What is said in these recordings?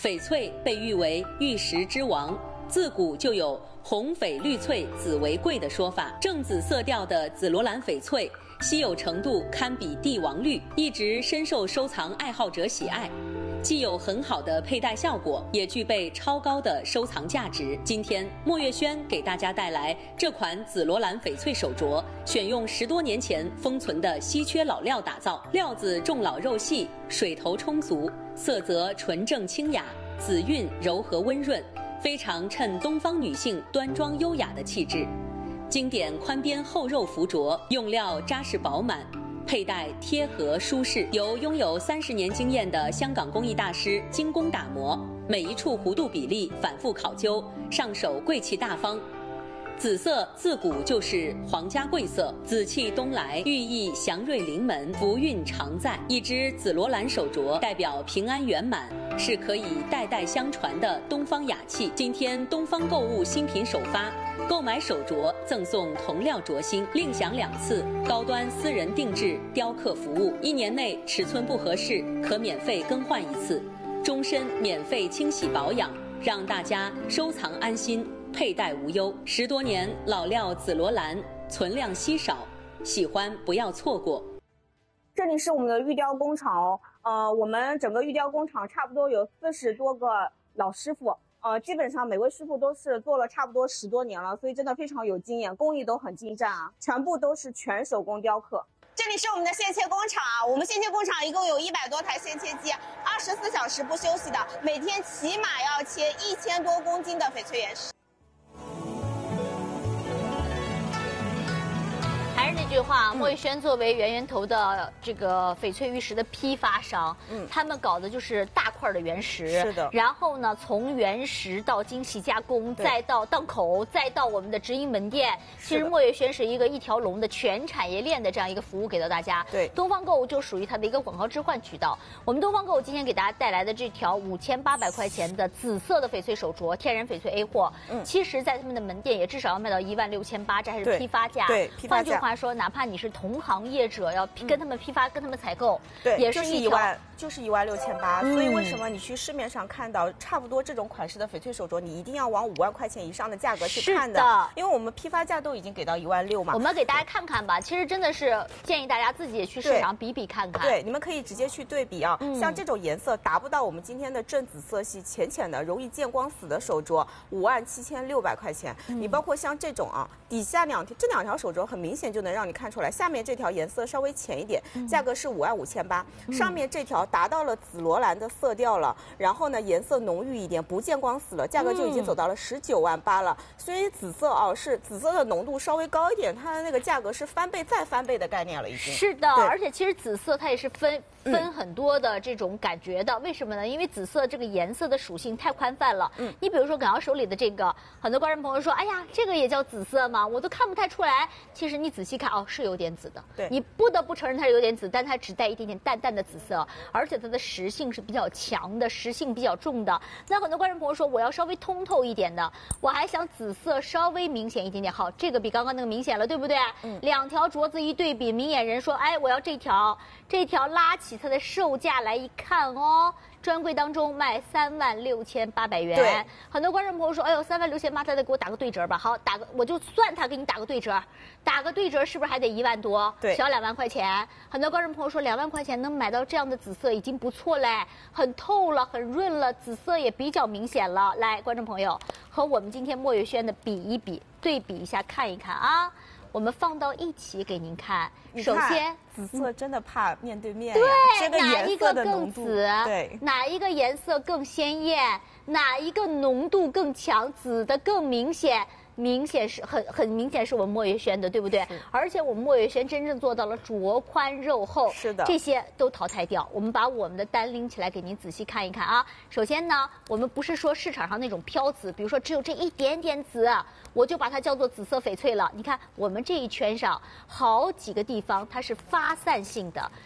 翡翠被誉为玉石之王，自古就有红翡绿翠紫为贵的说法。正紫色调的紫罗兰翡翠，稀有程度堪比帝王绿，一直深受收藏爱好者喜爱。既有很好的佩戴效果，也具备超高的收藏价值。今天，莫月轩给大家带来这款紫罗兰翡翠手镯，选用10多年前封存的稀缺老料打造，料子重老肉细，水头充足，色泽纯正清雅，紫韵柔和温润，非常衬东方女性端庄优雅的气质。经典宽边厚肉浮镯，用料扎实饱满，佩戴贴合舒适，由拥有30年经验的香港工艺大师精工打磨，每一处弧度比例反复考究，上手贵气大方。紫色自古就是皇家贵色，紫气东来，寓意祥瑞临门，福运常在。一只紫罗兰手镯代表平安圆满，是可以代代相传的东方雅气。今天东方购物新品首发，购买手镯赠送铜料镯芯，另享2次高端私人定制雕刻服务，1年内尺寸不合适可免费更换1次，终身免费清洗保养，让大家收藏安心，佩戴无忧。10多年老料紫罗兰，存量稀少，喜欢不要错过。 这里是我们的玉雕工厂哦，我们整个玉雕工厂差不多有40多个老师傅，基本上每位师傅都是做了差不多10多年了，所以真的非常有经验，工艺都很精湛啊，全部都是全手工雕刻。这里是我们的线切工厂啊，我们线切工厂一共有100多台线切机，24小时不休息的，每天起码要切1000多公斤的翡翠原石。 还是那句话，莫玉轩作为源头的这个翡翠玉石的批发商，他们搞的就是大块的原石， 是的。 然后呢，从原石到精细加工，再到档口，再到我们的直营门店。其实莫玉轩是一条龙的全产业链的这样一个服务给到大家。 对， 东方购物就属于它的一个广告置换渠道。我们东方购物今天给大家带来的这条5800块钱的紫色的翡翠手镯，天然翡翠 A 货，其实在他们的门店也至少要卖到16800，这还是批发价。 对，批发价。 换句话说，哪怕你是同行业者，要跟他们批发、跟他们采购， 对， 也是 16800。所以为什么你去市面上看到差不多这种款式的翡翠手镯，你一定要往5万块钱以上的价格去看的？因为我们批发价都已经给到16000嘛。 我们给大家看看吧，其实真的是建议大家自己也去市场比比看看。 对，你们可以直接去对比啊。像这种颜色达不到我们今天的正紫色系，浅浅的、容易见光死的手镯，57600块钱。你包括像这种啊，底下这2条手镯很明显就能让你看出来，下面这条颜色稍微浅一点，价格是55800。上面这条达到了紫罗兰的色调了，然后呢颜色浓郁一点，不见光死了，价格就已经走到了198000了。所以紫色是紫色的浓度稍微高一点，它的那个价格是翻倍再翻倍的概念了，已经。 是的，而且其实紫色它也是分很多的这种感觉的，为什么呢？因为紫色这个颜色的属性太宽泛了。你比如说，耿瑶手里的这个，很多观众朋友说，哎呀，这个也叫紫色吗？我都看不太出来。其实你仔细看，是有点紫的。对，你不得不承认它有点紫，但它只带一点点淡淡的紫色，而且它的实性是比较强的，实性比较重的。那很多观众朋友说，我要稍微通透一点的，我还想紫色稍微明显一点点。好，这个比刚刚那个明显了，对不对？2条镯子一对比，明眼人说，哎，我要这条拉起它的售价来一看哦，专柜当中卖36800元。对，很多观众朋友说，哎呦，36800，他得给我打个对折吧。好，我就算他给你打个对折，是不是还得1万多？对，小2万块钱。很多观众朋友说，2万块钱能买到这样的紫色已经不错嘞，很透了，很润了，紫色也比较明显了。来，观众朋友，和我们今天莫月轩的比一比，对比一下，看一看啊。我们放到一起给您看。首先， 紫色真的怕面对面， 对， 哪一个更紫？ 对， 哪一个颜色更鲜艳？哪一个浓度更强？紫的更明显。是很明显是我们莫月轩的，对不对？而且我们莫月轩真正做到了着宽肉厚， 是的， 这些都淘汰掉。我们把我们的单拎起来给您仔细看一看啊。首先呢，我们不是说市场上那种飘紫，比如说只有这一点点紫，我就把它叫做紫色翡翠了。你看我们这一圈上好几个地方它是发散性的，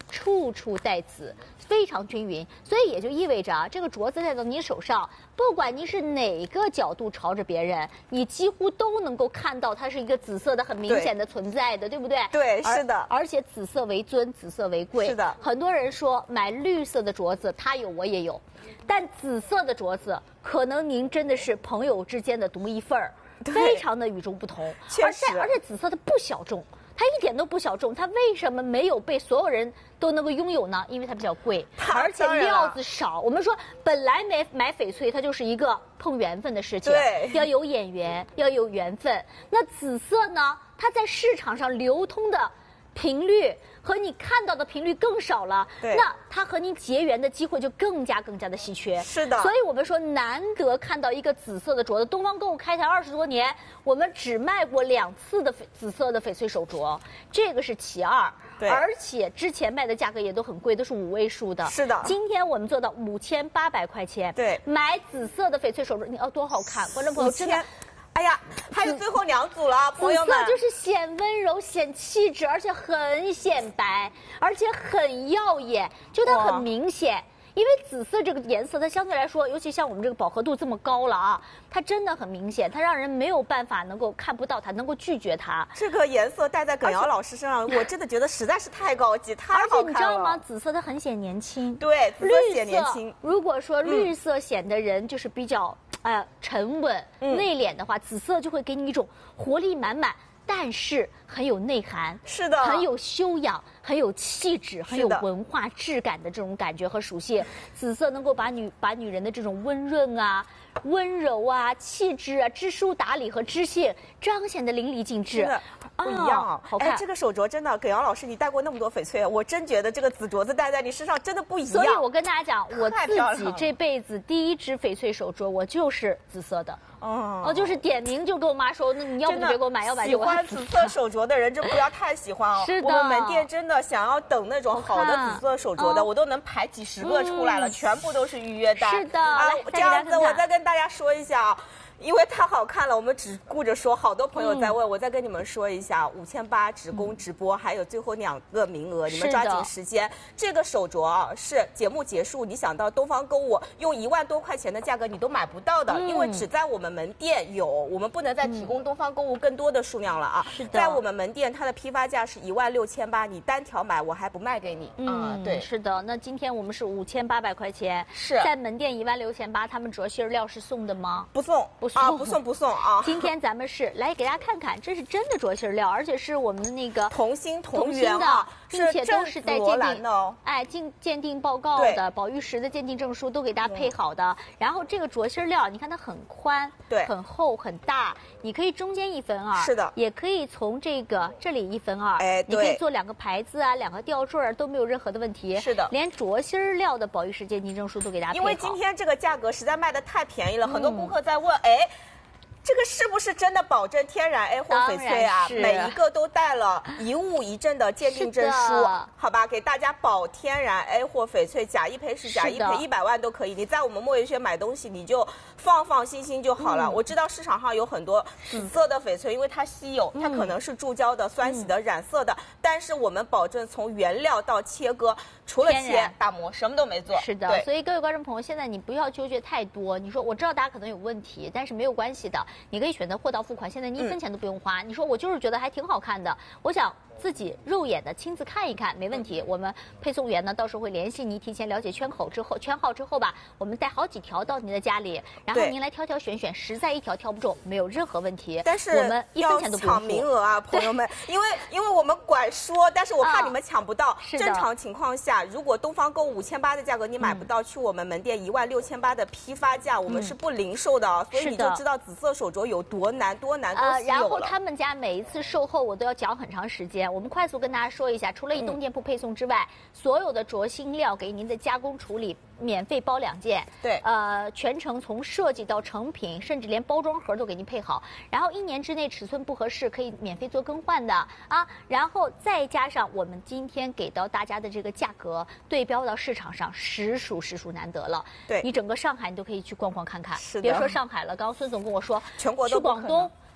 处处带紫，非常均匀，所以也就意味着啊，这个镯子戴到你手上，不管你是哪个角度朝着别人，你几乎都能够看到它是一个紫色的很明显的存在的，对不对？ 对，是的。 而且紫色为尊，紫色为贵。 是的。 很多人说买绿色的镯子，他有我也有，但紫色的镯子，可能您真的是朋友之间的独一份儿，非常的与众不同。 确实。 而且紫色的不小众。它一点都不小众，它为什么没有被所有人都能够拥有呢？因为它比较贵，而且料子少。我们说本来买翡翠，它就是一个碰缘分的事情， 对， 要有眼缘，要有缘分。那紫色呢？它在市场上流通的频率和你看到的频率更少了，那它和你结缘的机会就更加的稀缺。 是的， 所以我们说难得看到一个紫色的镯子。东方购物开台20多年，我们只卖过2次的紫色的翡翠手镯，这个是其二。 对， 而且之前卖的价格也都很贵，都是5位数的。 是的， 今天我们做到5800块钱。 对， 买紫色的翡翠手镯，你多好看！观众朋友真的。 哎呀，还有最后2组了，朋友们。 紫色就是显温柔、显气质，而且很显白，而且很耀眼，就它很明显。因为紫色这个颜色，它相对来说，尤其像我们这个饱和度这么高了啊，它真的很明显，它让人没有办法能够看不到它，能够拒绝它。 这个颜色戴在耿瑶老师身上，我真的觉得实在是太高级，太好看了。 而且你知道吗？紫色它很显年轻。 对，紫色显年轻。 如果说绿色显得人就是比较沉稳、内敛的话，紫色就会给你一种活力满满。但是很有内涵， 是的， 很有修养，很有气质，很有文化质感的这种感觉和属性。紫色能够把女人的这种温润啊、温柔啊、气质啊、知书达理和知性彰显得淋漓尽致。 不一样啊！ 好看。 哎，这个手镯真的，耿瑶老师，你戴过那么多翡翠，我真觉得这个紫镯子戴在你身上真的不一样。 所以我跟大家讲，我自己这辈子第一只翡翠手镯，我就是紫色的。就是点名就跟我妈说，那你要不就别给我买，要买就我。 喜欢紫色手镯的人就不要太喜欢哦。 是的。 我们门店真的想要等那种好的紫色手镯的，我都能排几10个出来了，全部都是预约单。 是的。 这样子我再跟大家说一下啊。因为太好看了，我们只顾着说，好多朋友在问，我再跟你们说一下，5800只供直播，还有最后2个名额，你们抓紧时间。这个手镯啊，是节目结束，你想到东方购物用1万多块钱的价格你都买不到的，因为只在我们门店有，我们不能再提供东方购物更多的数量了啊。 是的， 在我们门店它的批发价是16800，你单条买我还不卖给你。对， 是的。那今天我们是5800块钱， 是在门店16800，他们镯芯料是送的吗？ 不送，不送啊！ 今天咱们是来给大家看看，这是真的镯芯料，而且是我们的那个同心同源啊， 并且都是带鉴定的， 鉴定报告的，宝玉石的鉴定证书都给大家配好的。然后这个镯芯料，你看它很宽， 对， 很厚很大，你可以中间1分2， 是的， 也可以从这里1分2，你可以做2个牌子啊，2个吊坠都没有任何的问题。 是的， 连镯芯料的宝玉石鉴定证书都给大家配好。 因为今天这个价格实在卖的太便宜了，很多顾客在问，这个是不是真的保证天然 A 货翡翠啊？每一个都带了1物1证的鉴定证书，好吧，给大家保天然 A 货翡翠，假一赔十，假一赔100万都可以。你在我们莫言轩买东西，你就放心就好了。我知道市场上有很多紫色的翡翠，因为它稀有，它可能是注胶的、酸洗的、染色的，但是我们保证从原料到切割，除了切打磨，什么都没做。 是的，所以各位观众朋友，现在你不要纠结太多。你说我知道大家可能有问题，但是没有关系的。你可以选择货到付款，现在你1分钱都不用花。你说我就是觉得还挺好看的，我想自己肉眼的亲自看一看，没问题。我们配送员呢，到时候会联系您，提前了解圈号之后吧，我们带好几条到您的家里，然后您来挑选，实在一条挑不中，没有任何问题。 但是我们1分钱都不用付。 抢名额啊，朋友们，因为我们管说，但是我怕你们抢不到。正常情况下，如果东方购5800的价格你买不到，去我们门店16800的批发价，我们是不零售的，所以你就知道紫色手镯有多难多稀有了。 然后他们家每一次售后我都要讲很长时间，我们快速跟大家说一下，除了移动店铺配送之外，所有的镯芯料给您的加工处理免费包2件。 对， 全程从设计到成品，甚至连包装盒都给您配好。然后1年之内尺寸不合适可以免费做更换的啊。然后再加上我们今天给到大家的这个价格，对标到市场上实属难得了。 对， 你整个上海你都可以去逛看看。 是的， 别说上海了，刚刚孙总跟我说， 全国都去广东。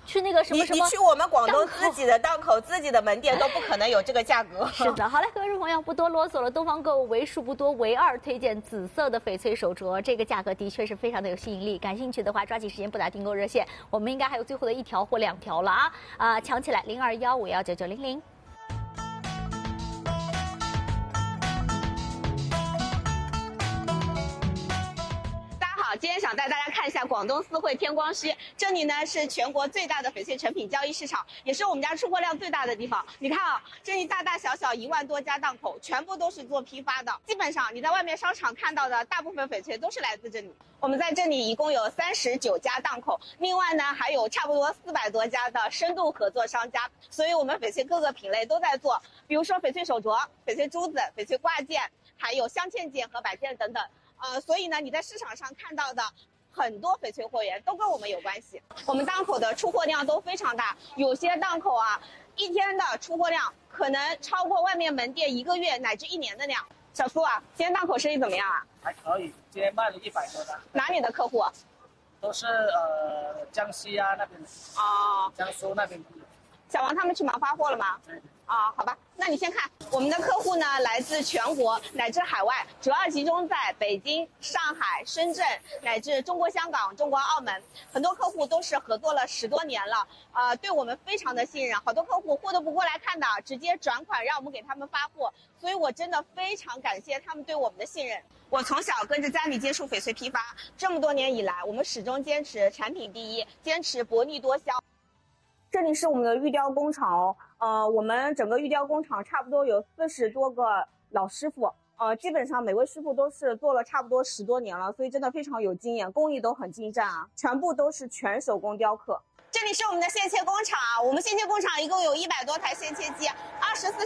去那个什么什么， 你去我们广东自己的档口、自己的门店都不可能有这个价格。 是的，好嘞，各位朋友不多啰嗦了，东方购物为数不多唯二推荐紫色的翡翠手镯，这个价格的确是非常的有吸引力。感兴趣的话，抓紧时间拨打订购热线，我们应该还有最后的1条或2条了啊！抢起来0215519900。 今天想带大家看一下广东思汇天光墟，这里呢是全国最大的翡翠成品交易市场，也是我们家出货量最大的地方。你看啊，这里大大小小1万多家档口，全部都是做批发的。基本上你在外面商场看到的大部分翡翠都是来自这里。我们在这里一共有39家档口，另外呢还有差不多400多家的深度合作商家，所以我们翡翠各个品类都在做，比如说翡翠手镯、翡翠珠子、翡翠挂件，还有镶嵌件和摆件等等。所以呢，你在市场上看到的很多翡翠货源都跟我们有关系。我们档口的出货量都非常大，有些档口啊，一天的出货量可能超过外面门店1个月乃至1年的量。小苏啊，今天档口生意怎么样啊？ 还可以，今天卖了100多单。 哪里的客户？ 都是江西啊那边的。 哦， 江苏那边的。 小王他们去忙发货了吗？ 对。 好吧，那你先看，我们的客户呢来自全国乃至海外，主要集中在北京、上海、深圳乃至中国香港、中国澳门，很多客户都是合作了10多年了，对我们非常的信任，好多客户货都不过来看的，直接转款让我们给他们发货，所以我真的非常感谢他们对我们的信任。我从小跟着家里接触翡翠批发，这么多年以来，我们始终坚持产品第一，坚持薄利多销。这里是我们的玉雕工厂哦，我们整个玉雕工厂差不多有40多个老师傅，基本上每位师傅都是做了差不多10多年了，所以真的非常有经验，工艺都很精湛啊，全部都是全手工雕刻。这里是我们的线切工厂，我们线切工厂一共有100多台线切机，24